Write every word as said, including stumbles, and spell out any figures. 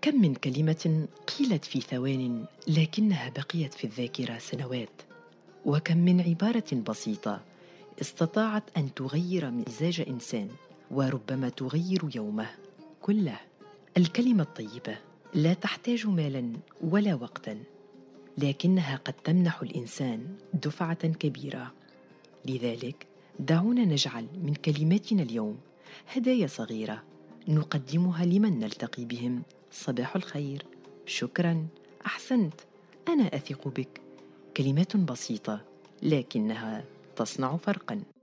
كم من كلمة قيلت في ثوان لكنها بقيت في الذاكرة سنوات، وكم من عبارة بسيطة استطاعت أن تغير مزاج إنسان وربما تغير يومه كله. الكلمة الطيبة لا تحتاج مالا ولا وقتا، لكنها قد تمنح الإنسان دفعة كبيرة. لذلك دعونا نجعل من كلماتنا اليوم هدايا صغيرة نقدمها لمن نلتقي بهم. صباح الخير، شكرا، أحسنت، أنا أثق بك. كلمات بسيطة لكنها تصنع فرقا.